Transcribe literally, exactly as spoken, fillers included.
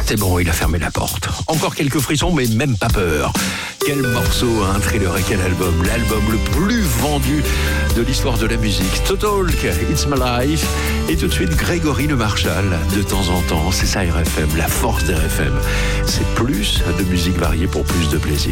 C'est bon, il a fermé la porte. Encore quelques frissons, mais même pas peur. Quel morceau, un thriller et quel album. L'album le plus vendu de l'histoire de la musique. Total, It's My Life. Et tout de suite, Grégory Le Marchal. De temps en temps, c'est ça R F M, la force d'R F M. C'est plus de musique variée pour plus de plaisir.